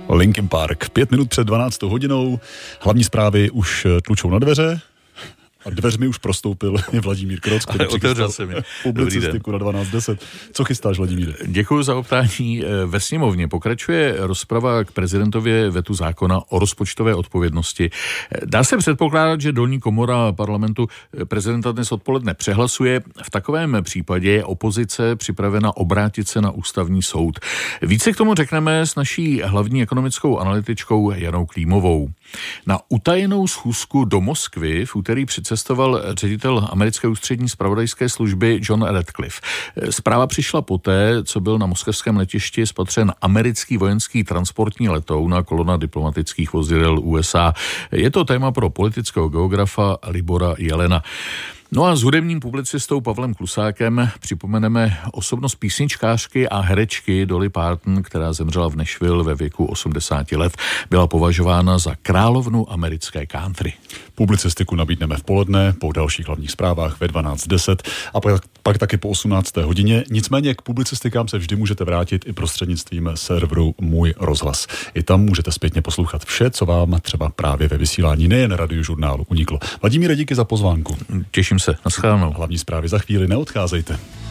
Linkin Park, 5 minut před 12 hodinou, hlavní zprávy už tlučou na dveře a dveřmi už prostoupil Vladimír Kroc, který přichystal publicistiku na 12:10. Co chystáš, Vladimíre? Děkuji za optání. Ve sněmovně pokračuje rozprava k prezidentově vetu zákona o rozpočtové odpovědnosti. Dá se předpokládat, že dolní komora parlamentu prezidenta dnes odpoledne přehlasuje. V takovém případě je opozice připravena obrátit se na ústavní soud. Více k tomu řekneme s naší hlavní ekonomickou analytičkou Janou Klímovou. Na utajenou schůzku do Moskvy v úterý přicestoval ředitel americké ústřední zpravodajské služby John Ratcliffe. Zpráva přišla poté, co byl na moskevském letišti spatřen americký vojenský transportní letoun a kolona diplomatických vozidel USA. Je to téma pro politického geografa Libora Jelena. No a s hudebním publicistou Pavlem Klusákem připomeneme osobnost písničkářky a herečky Dolly Parton, která zemřela v Nashville ve věku 80 let. Byla považována za královnu americké country. Publicistiku nabídneme v poledne, po dalších hlavních zprávách ve 12:10 a pak taky po 18. hodině. Nicméně k publicistikám se vždy můžete vrátit i prostřednictvím serveru Můj rozhlas. I tam můžete zpětně poslouchat vše, co vám třeba právě ve vysílání nejen Radiožurnálu uniklo. Vladimíre, díky za pozvánku. Těším se. Naschledanou. Hlavní zprávy za chvíli, neodcházejte.